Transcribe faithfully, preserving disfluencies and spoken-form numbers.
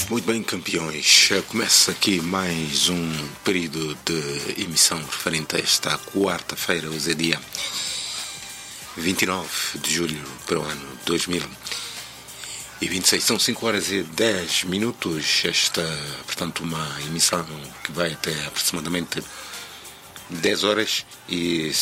Muito bem, campeões. Começa aqui mais um período de emissão referente a esta quarta-feira, hoje é dia vinte e nove de julho para o ano dois mil e vinte e seis. São cinco horas e dez minutos. Esta, portanto, uma emissão que vai até aproximadamente dez horas e